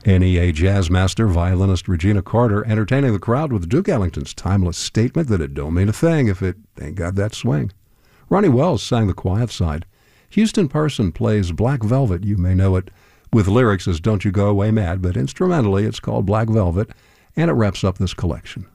NEA jazz master, violinist Regina Carter entertaining the crowd with Duke Ellington's timeless statement that it don't mean a thing if it ain't got that swing. Ronnie Wells sang the quiet side. Houston Person plays Black Velvet. You may know it with lyrics as Don't You Go Away Mad, but instrumentally it's called Black Velvet, and it wraps up this collection.